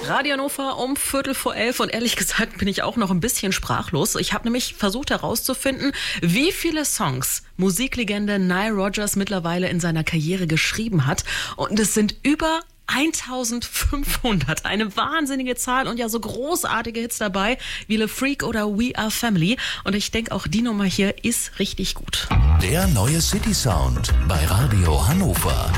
Radio Hannover um 11:15 und ehrlich gesagt bin ich auch noch ein bisschen sprachlos. Ich habe nämlich versucht herauszufinden, wie viele Songs Musiklegende Nile Rodgers mittlerweile in seiner Karriere geschrieben hat. Und es sind über 1500. Eine wahnsinnige Zahl und ja so großartige Hits dabei wie Le Freak oder We Are Family. Und ich denke, auch die Nummer hier ist richtig gut. Der neue City Sound bei Radio Hannover.